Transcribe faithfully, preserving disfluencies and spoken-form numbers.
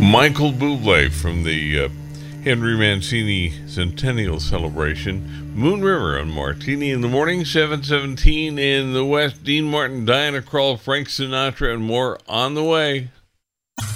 Michael Bublé from the uh, Henry Mancini Centennial Celebration. Moon River on Martini in the Morning, seven seventeen in the West. Dean Martin, Diana Krall, Frank Sinatra, and more on the way.